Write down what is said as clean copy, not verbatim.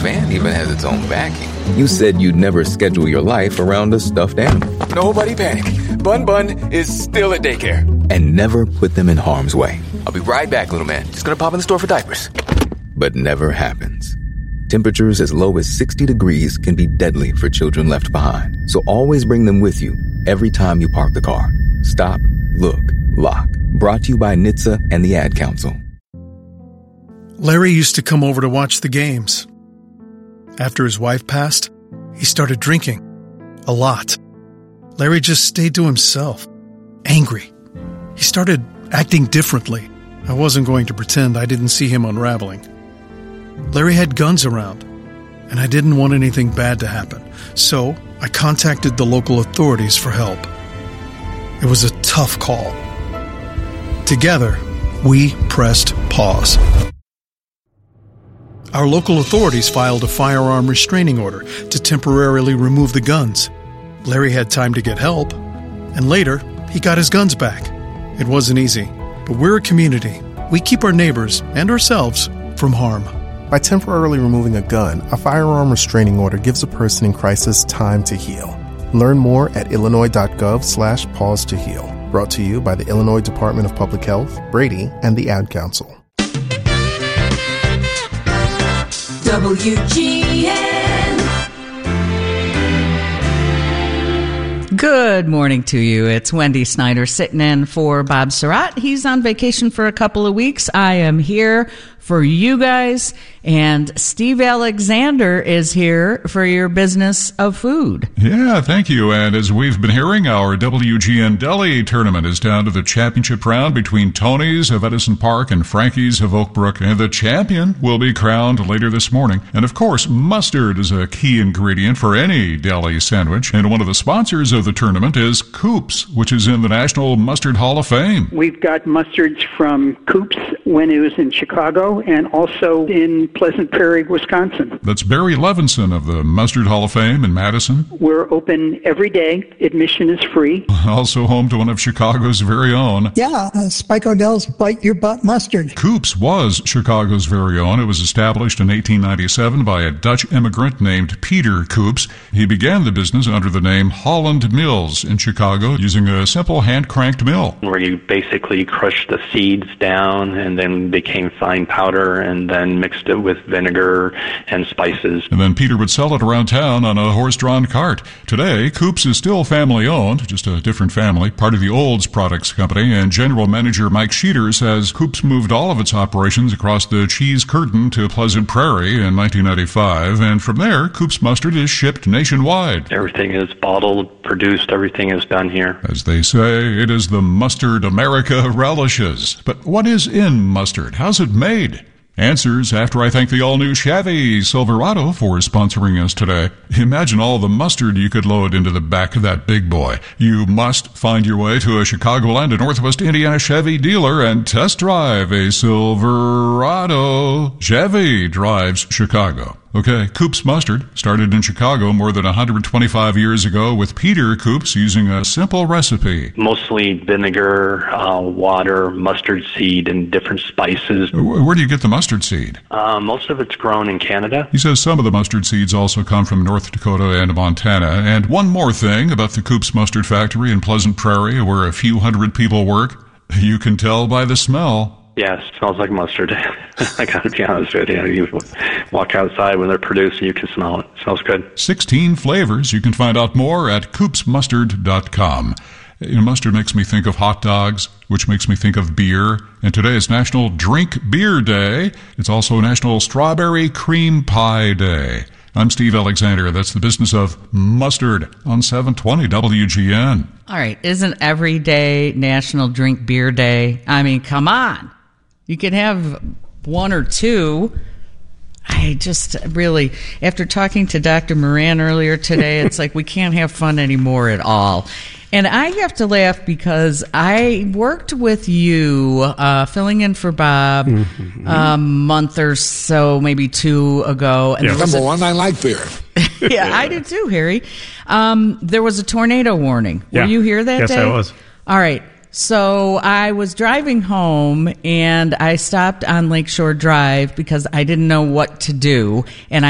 van even has its own vacuum. You said you'd never schedule your life around a stuffed animal. Nobody panic. Bun Bun is still at daycare. And never put them in harm's way. I'll be right back, little man. Just gonna pop in the store for diapers. But never happens. Temperatures as low as 60 degrees can be deadly for children left behind. So always bring them with you every time you park the car. Stop, look, lock. Brought to you by NHTSA and the Ad Council. Larry used to come over to watch the games. After his wife passed, he started drinking. A lot. Larry just stayed to himself. Angry. He started acting differently. I wasn't going to pretend I didn't see him unraveling. Larry had guns around, and I didn't want anything bad to happen, so I contacted the local authorities for help. It was a tough call. Together, we pressed pause. Our local authorities filed a firearm restraining order to temporarily remove the guns. Larry had time to get help, and later, he got his guns back. It wasn't easy, but we're a community. We keep our neighbors and ourselves from harm. By temporarily removing a gun, a firearm restraining order gives a person in crisis time to heal. Learn more at illinois.gov/pause to heal. Brought to you by the Illinois Department of Public Health, Brady, and the Ad Council. WGN. Good morning to you. It's Wendy Snyder sitting in for Bob Surratt. He's on vacation for a couple of weeks. I am here for you guys, and Steve Alexander is here for your business of food. Yeah, thank you. And as we've been hearing, our WGN Deli tournament is down to the championship round between Tony's of Edison Park and Frankie's of Oak Brook, and the champion will be crowned later this morning. And of course, mustard is a key ingredient for any deli sandwich, and one of the sponsors of the tournament is Coops, which is in the National Mustard Hall of Fame. We've got mustards from Coops when it was in Chicago, and also in Pleasant Prairie, Wisconsin. That's Barry Levinson of the Mustard Hall of Fame in Madison. We're open every day. Admission is free. Also home to one of Chicago's very own. Yeah, Spike O'Dell's Bite Your Butt Mustard. Coops was Chicago's very own. It was established in 1897 by a Dutch immigrant named Peter Coops. He began the business under the name Holland Mills in Chicago using a simple hand-cranked mill. Where you basically crushed the seeds down and then became fine powder and then mixed it with vinegar and spices. And then Peter would sell it around town on a horse-drawn cart. Today, Coops is still family-owned, just a different family, part of the Olds Products Company, and General Manager Mike Sheeter says Coops moved all of its operations across the cheese curtain to Pleasant Prairie in 1995, and from there, Coops mustard is shipped nationwide. Everything is bottled, produced, everything is done here. As they say, it is the mustard America relishes. But what is in mustard? How's it made? Answers after I thank the all-new Chevy Silverado for sponsoring us today. Imagine all the mustard you could load into the back of that big boy. You must find your way to a Chicagoland and Northwest Indiana Chevy dealer and test drive a Silverado. Chevy drives Chicago. Okay, Coops Mustard started in Chicago more than 125 years ago with Peter Coops using a simple recipe. Mostly vinegar, water, mustard seed, and different spices. Where do you get the mustard seed? Most of it's grown in Canada. He says some of the mustard seeds also come from North Dakota and Montana. And one more thing about the Coops Mustard Factory in Pleasant Prairie, where a few hundred people work. You can tell by the smell. Yeah, it smells like mustard. I gotta be honest with you. You walk outside when they're produced and you can smell it. It smells good. 16 flavors. You can find out more at coopsmustard.com. You know, mustard makes me think of hot dogs, which makes me think of beer. And today is National Drink Beer Day. It's also National Strawberry Cream Pie Day. I'm Steve Alexander. That's the business of mustard on 720 WGN. All right. Isn't every day National Drink Beer Day? I mean, come on. You can have one or two. I just really, after talking to Dr. Moran earlier today, it's like we can't have fun anymore at all. And I have to laugh because I worked with you, filling in for Bob a month or so, maybe two ago. And Number one, I like beer. Yeah, I do too, Harry. There was a tornado warning. Were you here that day? Yes, I was. All right. So I was driving home, and I stopped on Lakeshore Drive because I didn't know what to do, and